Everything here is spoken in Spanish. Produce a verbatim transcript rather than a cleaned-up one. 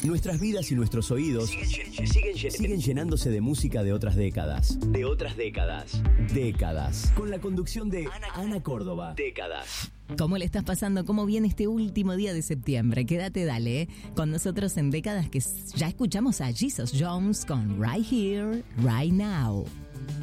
Nuestras vidas y nuestros oídos siguen, siguen, siguen llenándose de música de otras décadas. De otras décadas. Décadas. Con la conducción de Ana, Ana Córdoba. Décadas. ¿Cómo le estás pasando? ¿Cómo viene este último día de septiembre? Quédate, dale, ¿eh? Con nosotros en Décadas, que ya escuchamos a Jesus Jones con Right Here, Right Now.